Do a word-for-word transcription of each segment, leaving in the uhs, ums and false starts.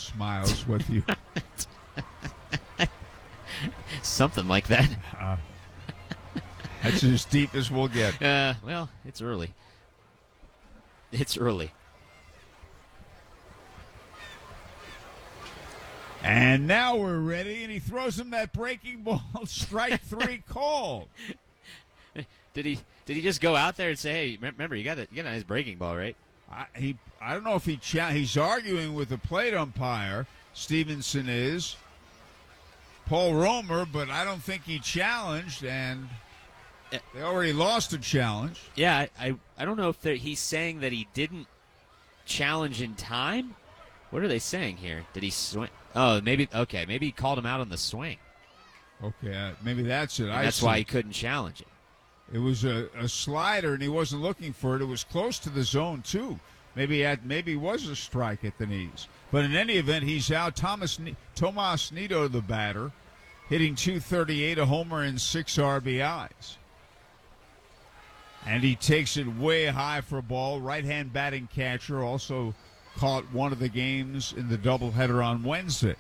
miles with you. Something like that. Uh, that's as deep as we'll get. Uh, well, it's early. It's early. And now we're ready, and he throws him that breaking ball. Strike three called. Did he? Did he just go out there and say, "Hey, remember you got a, you got a nice breaking ball, right?" I, he, I don't know if he cha- he's arguing with the plate umpire. Stevenson is Paul Romer, but I don't think he challenged, and they already lost a challenge. Yeah, I, I, I don't know if he's saying that he didn't challenge in time. What are they saying here? Did he swing? Oh, maybe okay. Maybe he called him out on the swing. Okay, uh, maybe that's it. And I that's see. why he couldn't challenge it. It was a, a slider, and he wasn't looking for it. It was close to the zone too. Maybe he had, maybe it was a strike at the knees. But in any event, he's out. Thomas Tomas Nido, the batter, hitting two thirty-eight, a homer, and six R B Is. And he takes it way high for a ball. Right-hand batting catcher also caught one of the games in the doubleheader on Wednesday.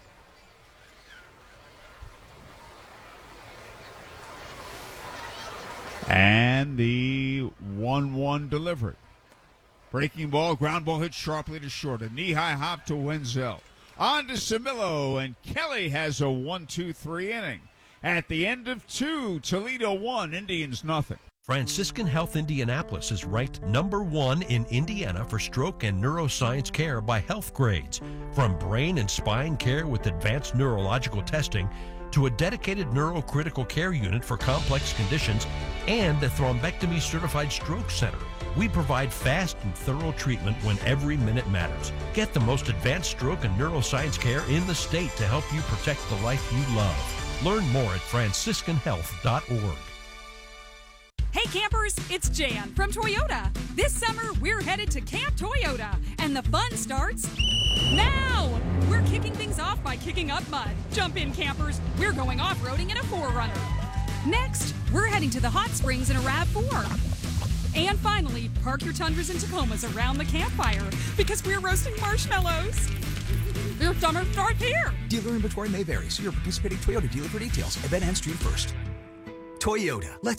And the one one delivery. Breaking ball, ground ball hit sharply to short. A knee-high hop to Wenzel. On to Samillo, and Kelly has a one two three inning. At the end of two, Toledo one, Indians nothing. Franciscan Health Indianapolis is ranked number one in Indiana for stroke and neuroscience care by Health Grades. From brain and spine care with advanced neurological testing to a dedicated neurocritical care unit for complex conditions and a thrombectomy certified stroke center. We provide fast and thorough treatment when every minute matters. Get the most advanced stroke and neuroscience care in the state to help you protect the life you love. Learn more at franciscan health dot org. Hey campers, it's Jan from Toyota. This summer, we're headed to Camp Toyota, and the fun starts now. We're kicking things off by kicking up mud. Jump in, campers. We're going off-roading in a four runner. Next, we're heading to the hot springs in a RAV four. And finally, park your Tundras and Tacomas around the campfire because we're roasting marshmallows. Your summer starts here. Dealer inventory may vary. See your participating Toyota dealer for details. Event ends June first. Toyota. Let's